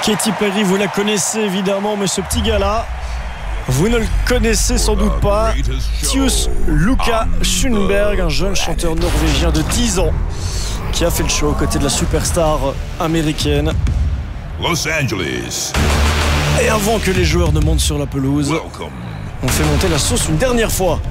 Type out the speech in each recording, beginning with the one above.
Katy Perry, vous la connaissez évidemment, mais ce petit gars-là, vous ne le connaissez sans doute pas. Tius Luca Schoenberg, un jeune chanteur norvégien de 10 ans qui a fait le show aux côtés de la superstar américaine. Los Angeles. Et avant que les joueurs ne montent sur la pelouse, on fait monter la sauce une dernière fois.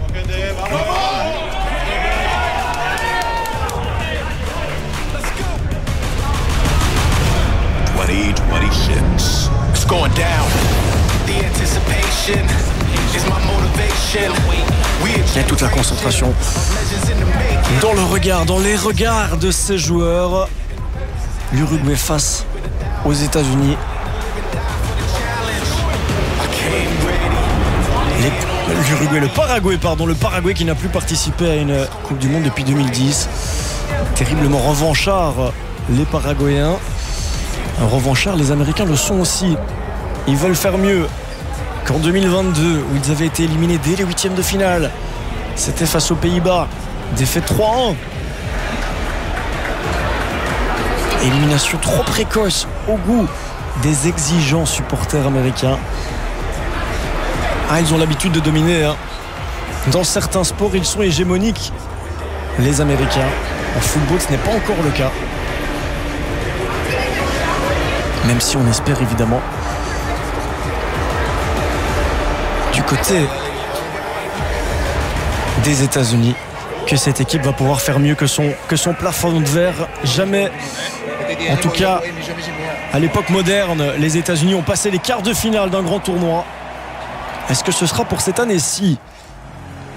It's going down. The anticipation is my motivation. Il y a toute la concentration dans le regard, dans les regards de ces joueurs. L'Uruguay face aux États-Unis. L'Uruguay, le Paraguay qui n'a plus participé à une Coupe du Monde depuis 2010. Terriblement revanchards, les Paraguayens. Revanchards, les Américains le sont aussi. Ils veulent faire mieux qu'en 2022, où ils avaient été éliminés dès les huitièmes de finale. C'était face aux Pays-Bas, défaite 3-1. Élimination trop précoce au goût des exigeants supporters américains. Ils ont l'habitude de dominer. Dans certains sports, ils sont hégémoniques, les Américains. En football, ce n'est pas encore le cas. Même si on espère évidemment du côté des États-Unis que cette équipe va pouvoir faire mieux que son plafond de verre. Jamais, en tout cas à l'époque moderne, les États-Unis ont passé les quarts de finale d'un grand tournoi. Est-ce que ce sera pour cette année-ci ?